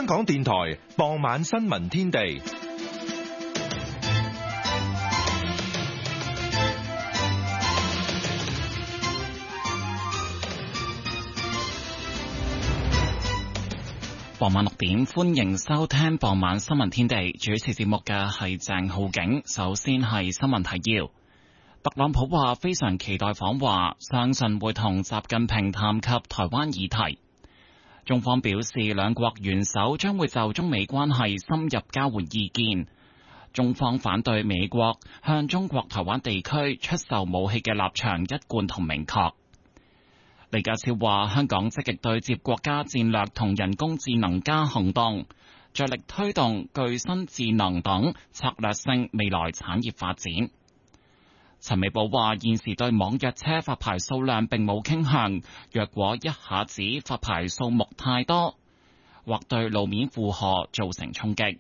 港電台傍晚新聞天地。 傍晚6點，歡迎收聽傍晚新聞天地。主持節目嘅係鄭浩景。首先係新聞提要。特朗普話非常期待訪華，相信會同習近平談及台灣議題。中方表示，兩國元首將會就中美關係深入交換意見。中方反對美國向中國台灣地區出售武器嘅立場一貫同明確。李家超話，香港積極對接國家戰略同人工智能加行動，着力推動具身智能等策略性未來產業發展。陳美寶話，現時對網約車發牌數量並冇傾向，若果一下子發牌數目太多，或對路面負荷造成衝擊。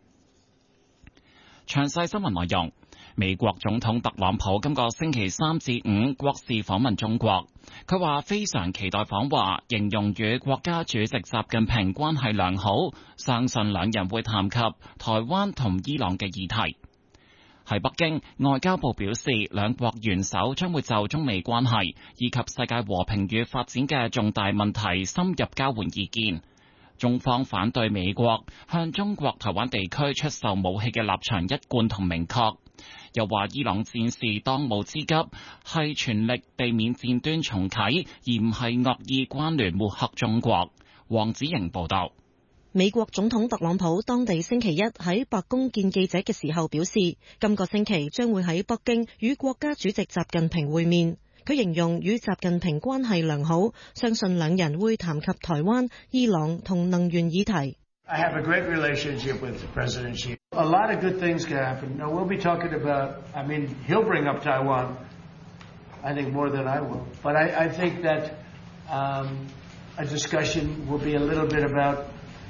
詳細新聞內容。美國總統特朗普今個星期3至5國事訪問中國，佢話非常期待訪華，形容與國家主席習近平關係良好，相信兩人會談及台灣同伊朗嘅議題。喺北京，外交部表示，兩國元首將會就中美關係以及世界和平與發展嘅重大問題深入交換意見。中方反對美國向中國台灣地區出售武器嘅立場一貫同明確。又話伊朗戰事當務之急係全力避免戰端重啟，而唔係惡意關聯抹黑中國。黃子瑩報道。 美國總統特朗普當地星期一喺白宮見記者嘅時候表示，今個星期將會喺北京與國家主席習近平會面。佢形容與習近平關係良好，相信兩人會談及台灣、伊朗同能源議題。 I have a great relationship with President Xi. A lot of good things can happen. Now we'll be talking about, he'll bring up Taiwan, I think more than I will. But I think that a discussion will be a little bit about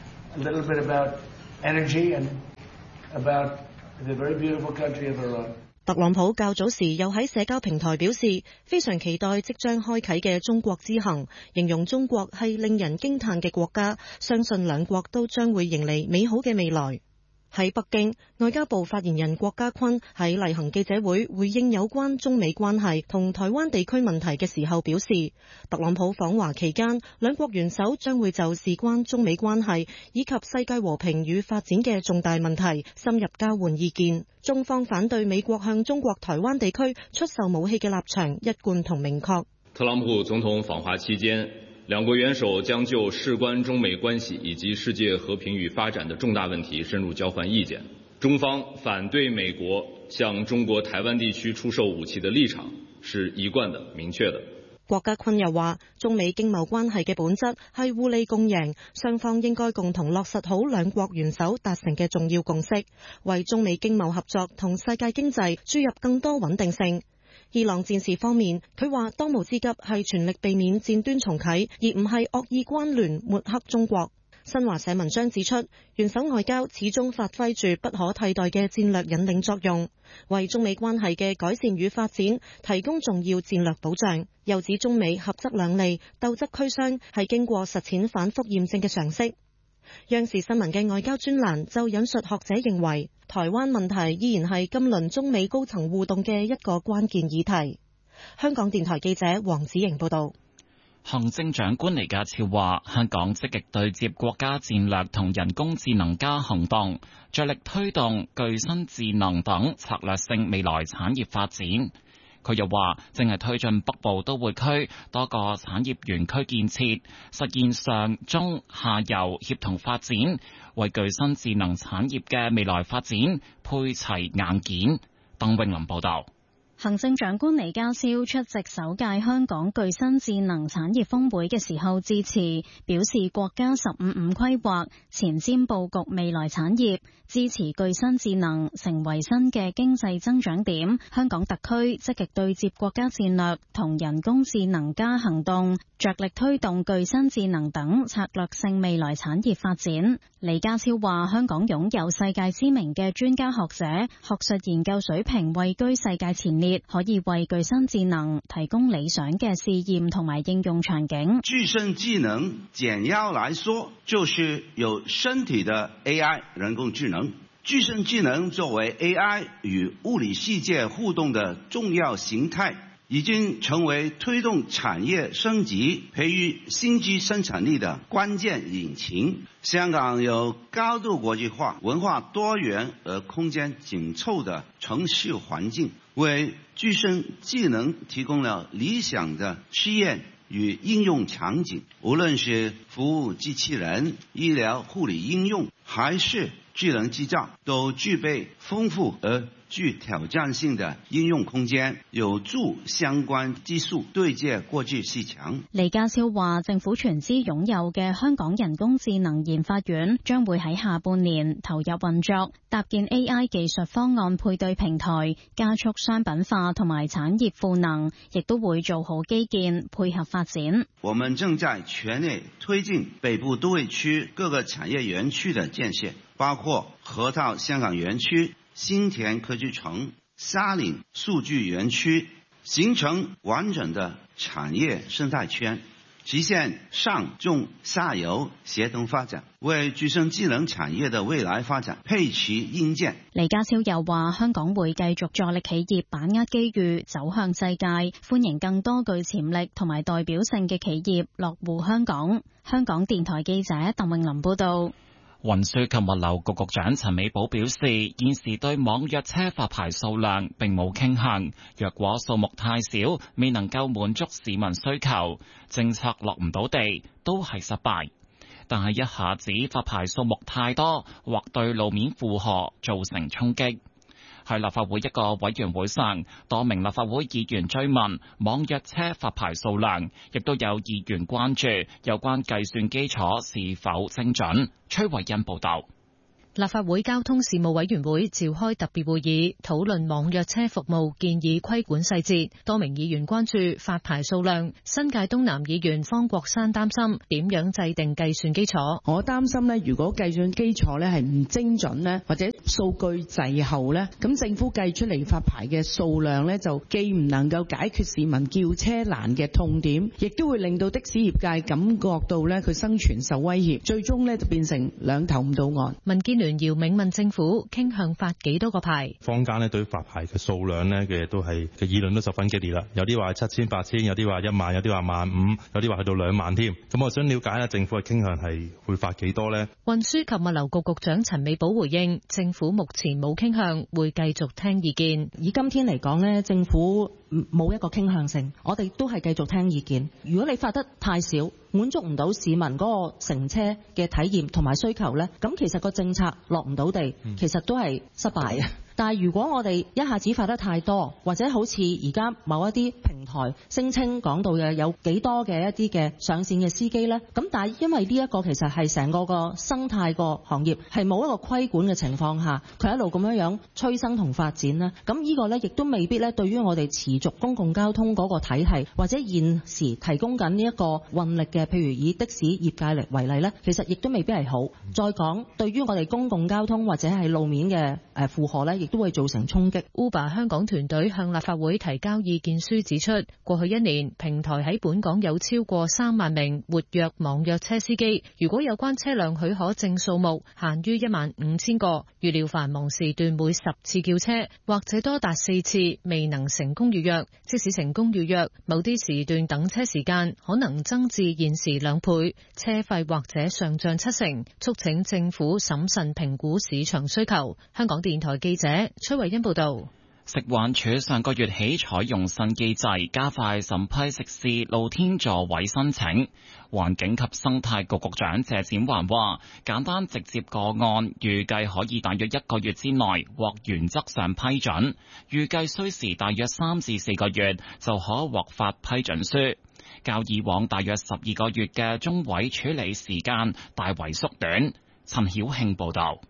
energy and about the very beautiful country of Iran. 特朗普較早時又喺社交平台表示，非常期待即將開啟嘅中國之行，形容中國係令人驚嘆嘅國家，相信兩國都將會迎嚟美好嘅未來。喺北京，外交部發言人郭家坤喺例行記者會回應有關中美關係同台灣地區問題嘅時候表示，特朗普訪華期間，兩國元首將會就事關中美關係以及世界和平與發展嘅重大問題深入交換意見。中方反對美國向中國台灣地區出售武器嘅立場一貫同明確。 特朗普總統訪華期間，兩國元首將就事關中美關係以及世界和平與發展的重大問題深入交換意見。中方反對美國向中國台灣地區出售武器的立場是一貫的、明確的。 郭家坤又話，中美經貿關係嘅本質係互利共贏，雙方應該共同落實好兩國元首達成嘅重要共識，為中美經貿合作同世界經濟注入更多穩定性。伊朗戰事方面，佢話當務之急係全力避免戰端重啟，而唔係惡意關聯抹黑中國。新華社文章指出，元首外交始終發揮住不可替代嘅戰略引領作用，為中美關係嘅改善與發展提供重要戰略保障。又指中美合則兩利，鬥則俱傷，係經過實踐反覆驗證嘅常識。央視新聞嘅外交專欄就引述學者認為，台灣問題依然係今輪中美高層互動嘅一個關鍵議題。香港電台記者黃子瑩報道。 行政長官李家超話，香港積極對接國家戰略同人工智能加行動，着力推動具身智能等策略性未來產業發展。佢又話，正係推進北部都會區多個產業園區建設，實現上中下游協同發展，為具身智能產業嘅未來發展配齊硬件。鄧穎琳報道。 行政長官李家超出席首屆香港具身智能產業峰會嘅時候致辭，表示國家15.5規劃前瞻佈局未來產業，支持具身智能成為新嘅經濟增長點。香港特區積極對接國家戰略同人工智能加行動，着力推動具身智能等策略性未來產業發展。李家超話，香港擁有世界知名嘅專家學者，學術研究水平位居世界前列。 列，可以為具身智能提供理想嘅試驗同埋應用場景。 具身智能簡要來說，就是有身體的 AI 人工智能。具身智能作為 AI 與物理世界互動的重要形態，已經成為推動產業升級、培育新機生產力的關鍵引擎。香港有高度國際化、文化多元而空間緊湊的城市環境，為具身智能提供了理想的試驗與應用場景。無論是服務機器人、醫療護理應用，還是智能製造，都具備豐富而具挑戰性的應用空間，有助相關技術對接國際市場。 李家超話，政府全資擁有嘅香港人工智能研發院將會喺下半年投入運作，搭建 AI 技術方案配對平台，加速商品化同埋產業賦能，亦都會做好基建配合發展。 我們正在全力推進北部都會區各個產業園區的建設，包括河套香港園區、新田科技城、沙嶺數據園區，形成完整的產業生態圈，實現上中下游協同發展，為具身智能產業的未來發展配齊硬件。 李家超又話，香港會繼續助力企業把握機遇，走向世界，歡迎更多具潛力同埋代表性嘅企業落戶香港。香港電台記者鄧詠琳報道。 運輸及物流局局長陳美寶表示，現時對網約車發牌數量並冇傾向，若果數目太少，未能夠滿足市民需求，政策落唔到地，都係失敗。但係一下子發牌數目太多，或對路面負荷造成衝擊。喺立法會一個委員會上，多名立法會議員追問網約車發牌數量，亦都有議員關注有關計算基礎是否精準。崔慧欣報道。 立法會交通事務委員會召開特別會議，討論網約車服務建議規管細節。多名議員關注發牌數量。新界東南議員方國珊擔心點樣制定計算基礎。 我擔心呢，如果計算基礎呢係唔精準呢，或者數據滯後呢，咁政府計出嚟發牌嘅數量呢，就既唔能夠解決市民叫車難嘅痛點，亦都會令到的士業界感覺到呢佢生存受威脅，最終呢就變成兩頭唔到岸。 民建聯姚銘問政府傾向發幾多個牌？ 坊間呢對發牌嘅數量呢嘅都係嘅議論都十分激烈啦，有啲話7000、8000，有啲話1萬，有啲話15000，有啲話去到2萬添。咁我想了解下政府嘅傾向係會發幾多呢？ 運輸及物流局局長陳美寶回應，政府目前冇傾向，會繼續聽意見。 以今天嚟講呢，政府冇一個傾向性，我哋都係繼續聽意見。如果你發得太少，滿足唔到市民嗰個乘車嘅體驗同埋需求呢，咁其實個政策落唔到地，其實都係失敗嘅。但係如果我哋一下子發得太多，或者好似而家某一啲平台聲稱講到嘅有幾多嘅一啲嘅上線嘅司機呢，咁但係因為呢一個其實係成個生態個行業係冇一個規管嘅情況下，佢一路咁樣催生同發展呢，咁呢個呢亦都未必呢對於我哋持續公共交通嗰個體系，或者現時提供緊呢一個運力嘅，譬如以的士業界嚟為例呢，其實亦都未必係好。再講對於我哋公共交通或者係路面嘅負荷呢，亦都會造成衝擊。 Uber 香港團隊向立法會提交意見書指出，過去1年平台喺本港有超過3萬名活躍網約車司機，如果有關車輛許可證數目限於15000個，預料繁忙時段每10次叫車或者多達4次未能成功預約，即使成功預約，某啲時段等車時間可能增至現時2倍，車費或者上漲70%，促請政府審慎評估市場需求。香港電台記者崔慧欣報道。 食環署上個月起採用新機制，加快審批食肆露天座位申請。環境及生態局局長謝展寰話，簡單直接個案預計可以大約1個月之內獲原則上批准，預計需時大約3至4個月就可獲發批准書，較以往大約12個月嘅中位處理時間大為縮短。陳曉慶報道。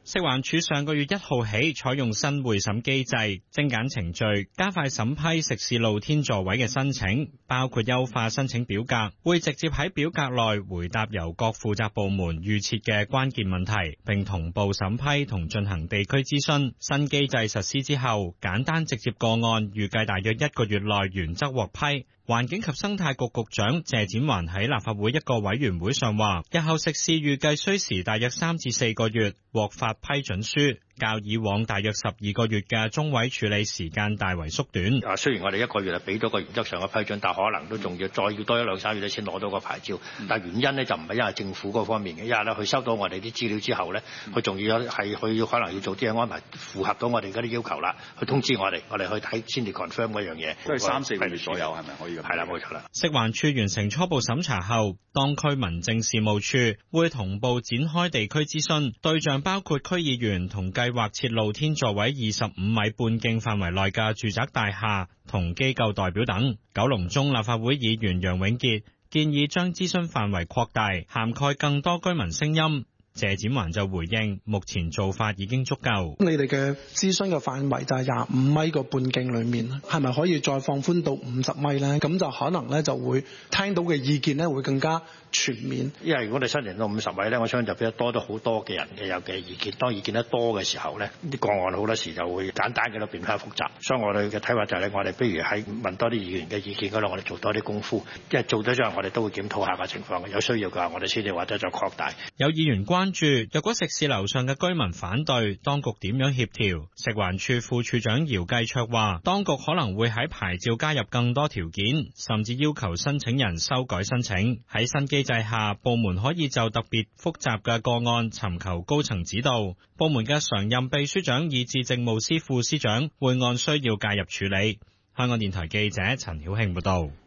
食環署上個月1號起採用新會審機制，精簡程序，加快審批食肆露天座位嘅申請，包括優化申請表格，會直接喺表格內回答由各負責部門預設嘅關鍵問題，並同步審批同進行地區諮詢。新機制實施之後，簡單直接個案預計大約1個月內原則獲批。環境及生態局局長謝展寰喺立法會一個委員會上話，日後食肆預計需時大約3至4個月獲發批准書，較以往大約12個月嘅中位處理時間大為縮短。 雖然我哋1個月係俾到個原則上嘅批准，但可能都仲要再要多1、2、3月先攞到個牌照。但原因呢就唔係因為政府嗰方面嘅，因為咧佢收到我哋啲資料之後呢，佢仲要係佢可能要做啲嘅安排，符合到我哋嗰啲要求啦，去通知我哋去睇先至 confirm 嗰樣嘢。 都係3、4個月左右，係咪可以咁？ 係啦，冇錯啦。 食環署完成初步審查後，當區民政事務處會同步展開地區諮詢，對象包括區議員同計劃設露天座位25米半徑範圍內嘅住宅大廈同機構代表等。九龍中立法會議員楊永傑建議將諮詢範圍擴大，涵蓋更多居民聲音。謝展寰就回應，目前做法已經足夠。 你哋嘅諮詢嘅範圍就係25米個半徑裏面，係咪可以再放寬到50米呢？咁就可能咧就會聽到嘅意見咧會更加全面。 因為如果你申請到50米咧，我相信就比較多咗好多嘅人嘅有嘅意見。當意見得多嘅時候咧，啲個案好多時就會簡單嘅都變翻複雜。所以我哋嘅睇法就係咧，我哋不如喺問多啲議員嘅意見嗰度，我哋做多啲功夫。因為做咗之後，我哋都會檢討下個情況，有需要嘅話，我哋先至或者再擴大。 有議員關注，若果食肆樓上嘅居民反對，當局點樣協調？食環署副署長姚繼卓話，當局可能會喺牌照加入更多條件，甚至要求申請人修改申請。喺新機制下，部門可以就特別複雜嘅個案尋求高層指導。部門嘅常任秘書長以至政務司副司長會按需要介入處理。香港電台記者陳曉慶報道。